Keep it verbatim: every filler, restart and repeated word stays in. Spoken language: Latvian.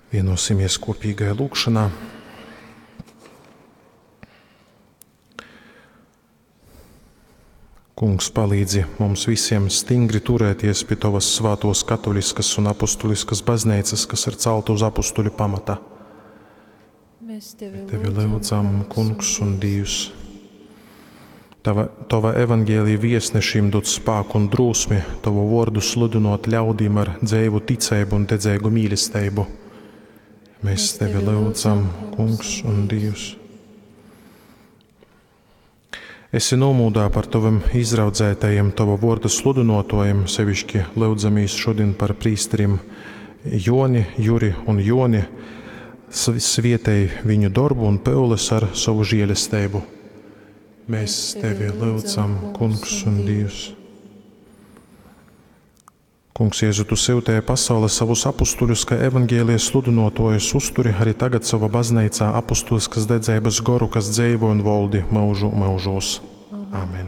Vienosimies kopīgai lūgšanā. Kungs, palīdzi mums visiem stingri turēties pie Tavas svētos katoliskas un apustuliskas baznīcas, kas ir celta uz apustuļu pamata. Mēs Tevi, Tevi lūdzam, Kungs un Dievs. Tava, tava evaņģēlija viesnešiem dod spēku un drosmi, Tavu vārdu sludinot ļaudīm ar dzīvu ticību un dedzīgu mīlestību. Mēs Tevi lūdzam, Kungs un Dievs. Esi nomūdā par Tavam izraudzētajiem, Tava vārda sludinotojiem, sevišķi lūdzamies šodien par prīsteriem Joni, Juri un Joni, svietēji viņu darbu un peules ar savu žēlastību. Mēs Tevi lūdzam, Kungs un Dievs. Kungs, Jēzu, Tu sevtēji pasaulē savus apustuļus, kā evaņģēlijas sludinotojus uzturi arī tagad savā baznīcā apustuliskas dedzības goru, kas dzīvo un valdi mūžu mūžos. Amen.